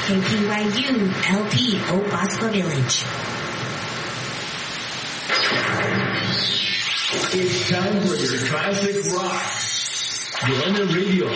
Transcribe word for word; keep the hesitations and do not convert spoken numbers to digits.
K P Y U L P Old Bosco Village. It's time for your classic rock. Joanna Radio.